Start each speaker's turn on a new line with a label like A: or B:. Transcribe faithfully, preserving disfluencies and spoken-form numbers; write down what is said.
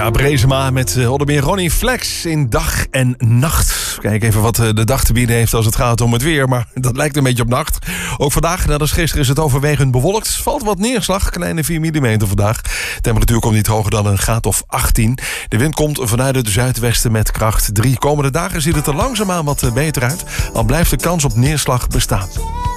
A: Ja, Brezema met uh, onder meer Ronnie Flex in Dag en Nacht. Kijk even wat uh, de dag te bieden heeft als het gaat om het weer. Maar dat lijkt een beetje op nacht. Ook vandaag, net als gisteren, is het overwegend bewolkt. Valt wat neerslag, kleine vier millimeter vandaag. De temperatuur komt niet hoger dan een graad of achttien. De wind komt vanuit het zuidwesten met kracht drie. Komende dagen ziet het er langzaamaan wat beter uit. Al blijft de kans op neerslag bestaan.